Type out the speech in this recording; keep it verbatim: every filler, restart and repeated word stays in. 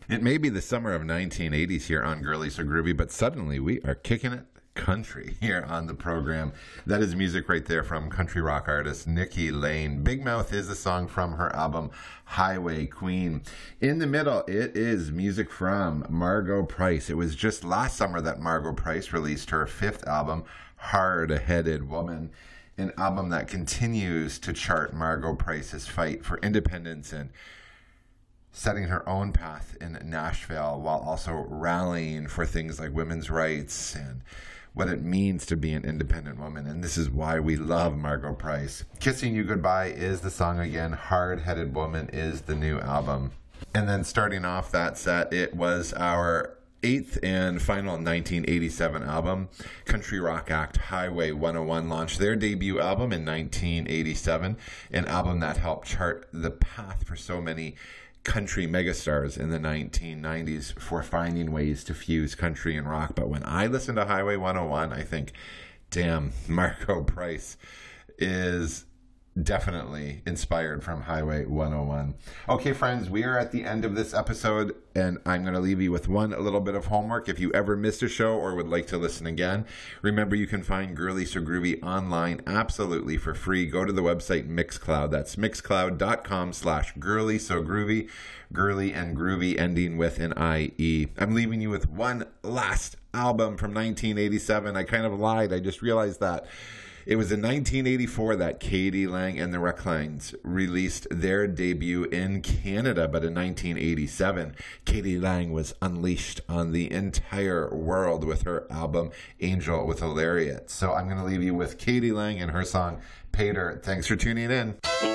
It may be the summer of nineteen eighties here on Girly So Groovy, but suddenly we are kicking it country here on the program. That is music right there from country rock artist Nikki Lane. Big Mouth is a song from her album Highway Queen. In the middle, it is music from Margo Price. It was just last summer that Margo Price released her fifth album, Hard-Headed Woman, an album that continues to chart Margo Price's fight for independence and setting her own path in Nashville while also rallying for things like women's rights and what it means to be an independent woman. And this is why we love Margo Price. Kissing You Goodbye is the song again. Hard-Headed Woman is the new album. And then starting off that set, it was our eighth and final nineteen eighty-seven album. Country rock act Highway one oh one launched their debut album in nineteen eighty-seven, an album that helped chart the path for so many country megastars in the nineteen nineties for finding ways to fuse country and rock. But when I listen to Highway one oh one, I think, damn, Margo Price is definitely inspired from Highway one oh one. Okay, friends, we are at the end of this episode, and I'm going to leave you with one little bit of homework. If you ever missed a show or would like to listen again, remember you can find Girly So Groovy online absolutely for free. Go to the website Mixcloud. That's mixcloud.com slash Girly So Groovy. Girly and groovy ending with an I E. I'm leaving you with one last album from nineteen eighty-seven. I kind of lied. I just realized that. It was in nineteen eighty-four that k.d. lang and the Reclines released their debut in Canada, but in nineteen eighty-seven, k.d. lang was unleashed on the entire world with her album Angel with a Lariat. So I'm going to leave you with k.d. lang and her song Pater. Thanks for tuning in.